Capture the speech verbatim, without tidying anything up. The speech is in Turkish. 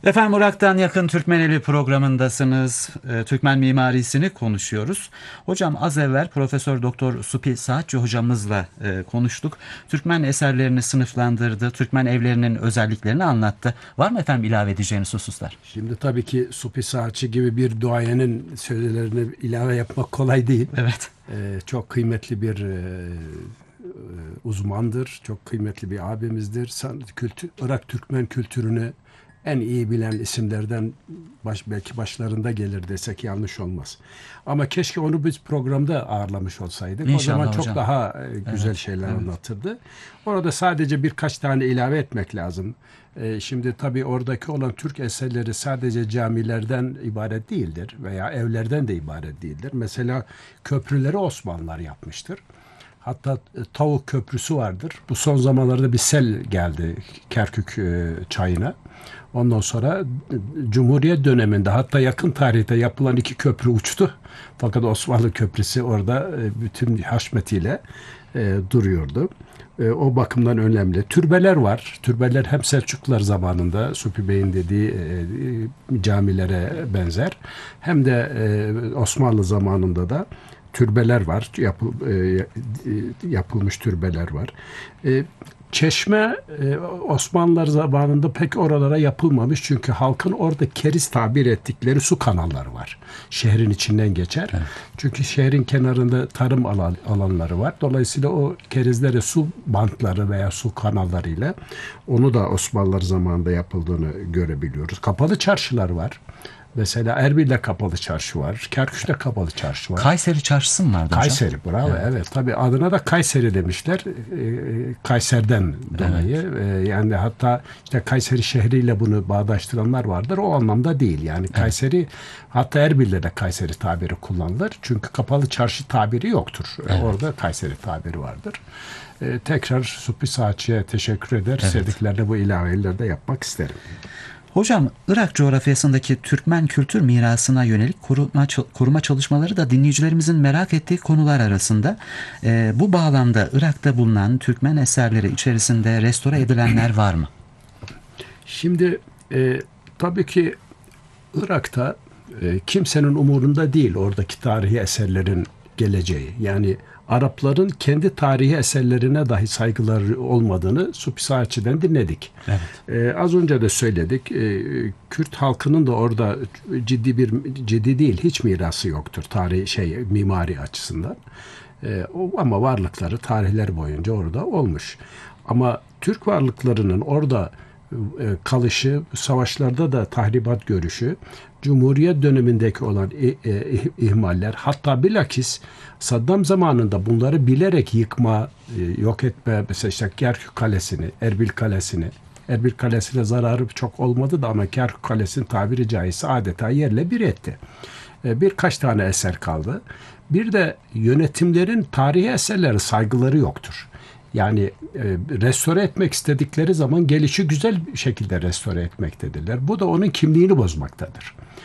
Efendim Irak'tan yakın Türkmeneli programındasınız. Ee, Türkmen mimarisini konuşuyoruz. Hocam az evvel Profesör Doktor Supi Saatçi hocamızla e, konuştuk. Türkmen eserlerini sınıflandırdı. Türkmen evlerinin özelliklerini anlattı. Var mı efendim ilave edeceğiniz hususlar? Şimdi tabii ki Supi Saatçi gibi bir duayenin sözlerini ilave yapmak kolay değil. Evet. Ee, çok kıymetli bir e, uzmandır. Çok kıymetli bir abimizdir. Kültür, Irak Türkmen kültürünü en iyi bilen isimlerden baş, belki başlarında gelir desek yanlış olmaz. Ama keşke onu biz programda ağırlamış olsaydık. İnşallah o zaman çok hocam. daha e, güzel Evet, şeyler evet. anlatırdı. Orada sadece birkaç tane ilave etmek lazım. E, şimdi tabii oradaki olan Türk eserleri sadece camilerden ibaret değildir veya evlerden de ibaret değildir. Mesela köprüleri Osmanlılar yapmıştır. Hatta e, Tavuk Köprüsü vardır. Bu son zamanlarda bir sel geldi Kerkük e, çayına. Ondan sonra e, Cumhuriyet döneminde hatta yakın tarihte yapılan iki köprü uçtu. Fakat Osmanlı Köprüsü orada e, bütün haşmetiyle e, duruyordu. E, o bakımdan önemli. Türbeler var. Türbeler hem Selçuklular zamanında Supi Bey'in dediği e, e, camilere benzer. Hem de e, Osmanlı zamanında da türbeler var. Yapıl, e, yapılmış türbeler var. E, Çeşme e, Osmanlılar zamanında pek oralara yapılmamış. Çünkü halkın orada keriz tabir ettikleri su kanalları var. Şehrin içinden geçer. Evet. Çünkü şehrin kenarında tarım alan, alanları var. Dolayısıyla o kerizlere su bantları veya su kanallarıyla onu da Osmanlılar zamanında yapıldığını görebiliyoruz. Kapalı çarşılar var. Mesela Erbil'de kapalı çarşı var. Kerkük'te kapalı çarşı var. Kayseri çarşısı mı vardı hocam? Kayseri, bravo. Evet. evet. Tabii adına da Kayseri demişler. Ee, Kayser'den dolayı. Evet. Ee, yani hatta işte Kayseri şehriyle bunu bağdaştıranlar vardır. O anlamda değil. Yani Kayseri, evet. Hatta Erbil'de de Kayseri tabiri kullanılır. Çünkü kapalı çarşı tabiri yoktur. Evet. Orada Kayseri tabiri vardır. Ee, tekrar Supi Saatçı'ya teşekkür eder. Evet. Sevdiklerine bu ilaveleri de yapmak isterim. Hocam, Irak coğrafyasındaki Türkmen kültür mirasına yönelik koruma, koruma çalışmaları da dinleyicilerimizin merak ettiği konular arasında. E, bu bağlamda Irak'ta bulunan Türkmen eserleri içerisinde restore edilenler var mı? Şimdi e, tabii ki Irak'ta e, kimsenin umurunda değil oradaki tarihi eserlerin geleceği. Yani Arapların kendi tarihi eserlerine dahi saygıları olmadığını Supi Saatçı'dan dinledik. Evet. Ee, az önce de söyledik. Ee, Kürt halkının da orada ciddi bir ciddi değil hiç mirası yoktur tarihi şey mimari açısından. Ee, o, ama varlıkları tarihler boyunca orada olmuş. Ama Türk varlıklarının orada e, kalışı, savaşlarda da tahribat görüşü, Cumhuriyet dönemindeki olan e, e, ihmaller, hatta bilakis Saddam zamanında bunları bilerek yıkma, e, yok etme, mesela işte Kerkük Kalesi'ni, Erbil Kalesi'ni, Erbil Kalesi'ne zararı çok olmadı da ama Kerkük Kalesi'nin tabiri caizse adeta yerle bir etti. E, birkaç tane eser kaldı. Bir de yönetimlerin tarihi eserlere saygıları yoktur. Yani e, restore etmek istedikleri zaman gelişi güzel bir şekilde restore etmektedirler. Bu da onun kimliğini bozmaktadır.